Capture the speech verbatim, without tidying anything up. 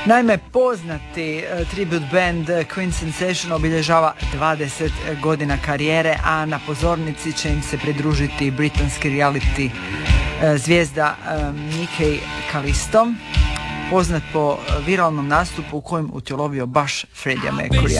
Naime, poznati uh, tribute band Queen Sensation obilježava dvadeset godina karijere, a na pozornici će im se pridružiti britanski reality uh, zvijezda um, Nicky Callisto, poznat po viralnom nastupu u kojem utjelovio baš Freddie Mercury.